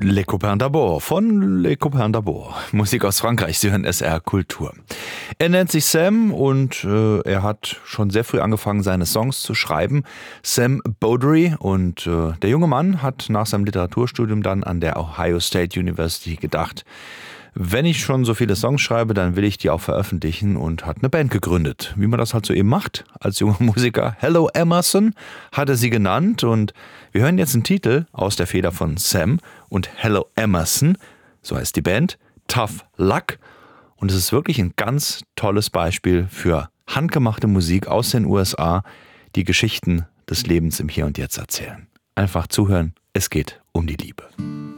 Les Copains d'Abord von Les Copains d'Abord. Musik aus Frankreich, Sie hören SR Kultur. Er nennt sich Sam und er hat schon sehr früh angefangen, seine Songs zu schreiben. Sam Beaudry, und der junge Mann hat nach seinem Literaturstudium dann an der Ohio State University gedacht, wenn ich schon so viele Songs schreibe, dann will ich die auch veröffentlichen, und hat eine Band gegründet. Wie man das halt so eben macht als junger Musiker. Hello Emerson hat er sie genannt, und wir hören jetzt einen Titel aus der Feder von Sam und Hello Emerson, so heißt die Band, Tough Luck. Und es ist wirklich ein ganz tolles Beispiel für handgemachte Musik aus den USA, die Geschichten des Lebens im Hier und Jetzt erzählen. Einfach zuhören, es geht um die Liebe.